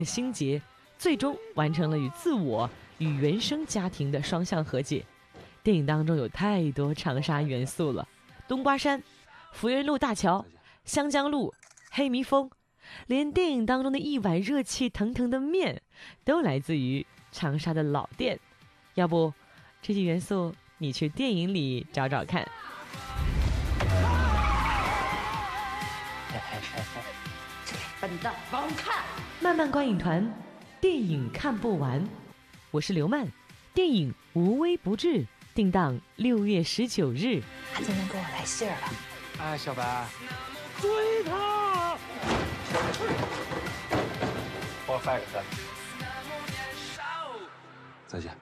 心结，最终完成了与自我与原生家庭的双向和解。电影当中有太多长沙元素了，冬瓜山、福源路大桥、湘江路、黑迷峰，连电影当中的一碗热气腾腾的面都来自于长沙的老店。要不这些元素你去电影里找找看。 笨蛋，往后看！ 慢慢观影团，电影看不完。我是刘曼，电影无微不至，定档6月19日。 他今天给我来信了。 哎，小白， 追他！ 我发给他。再见。